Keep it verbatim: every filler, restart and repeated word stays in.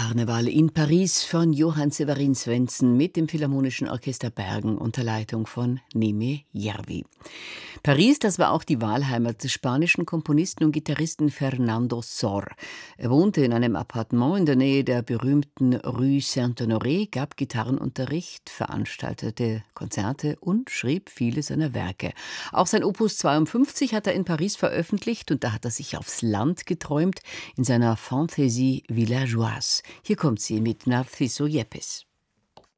Karneval in Paris von Johann Severin Svendsen mit dem Philharmonischen Orchester Bergen unter Leitung von Neme Järvi. Paris, das war auch die Wahlheimat des spanischen Komponisten und Gitarristen Fernando Sor. Er wohnte in einem Appartement in der Nähe der berühmten Rue Saint-Honoré, gab Gitarrenunterricht, veranstaltete Konzerte und schrieb viele seiner Werke. Auch sein Opus zweiundfünfzig hat er in Paris veröffentlicht und da hat er sich aufs Land geträumt in seiner Fantaisie villageoise. Hier kommt sie mit Narciso Yepes.